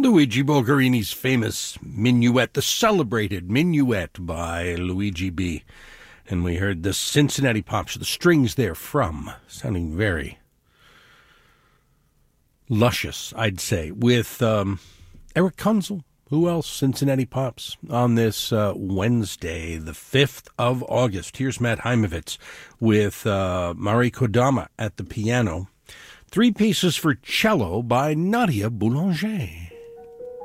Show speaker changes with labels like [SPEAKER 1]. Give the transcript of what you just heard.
[SPEAKER 1] Luigi Bulgarini's famous Minuet, the celebrated Minuet by Luigi B. And we heard the Cincinnati Pops, the strings there from, sounding very luscious, I'd say, with Eric Kunzel. Who else? Cincinnati Pops on this Wednesday, the 5th of August. Here's Matt Heimovitz with Mari Kodama at the piano. Three pieces for cello by Nadia Boulanger.